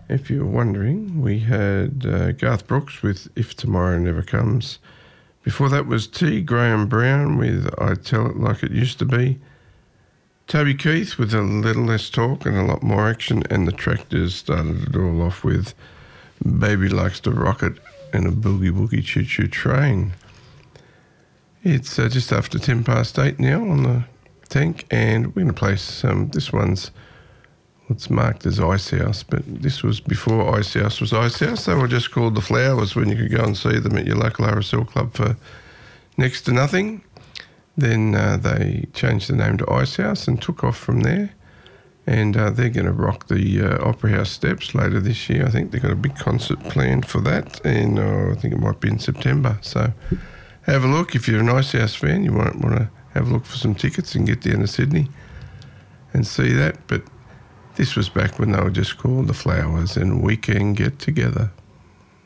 If you're wondering, we had Garth Brooks with If Tomorrow Never Comes. Before that was T. Graham Brown with I Tell It Like It Used to Be. Toby Keith with a little less talk and a lot more action, and the Tractors started it all off with Baby Likes to Rock It and a Boogie Woogie Choo Choo Train. It's just after 8:10 now on the tank, and we're going to play some. This one's it's marked as Icehouse, but this was before Icehouse was Icehouse. They were just called The Flowers when you could go and see them at your local RSL club for next to nothing. Then they changed the name to Icehouse and took off from there. And they're going to rock the Opera House steps later this year. I think they've got a big concert planned for that, and I think it might be in September. So have a look. If you're an Icehouse fan, you might want to have a look for some tickets and get down to Sydney and see that. But this was back when they were just called The Flowers, and We Can Get Together.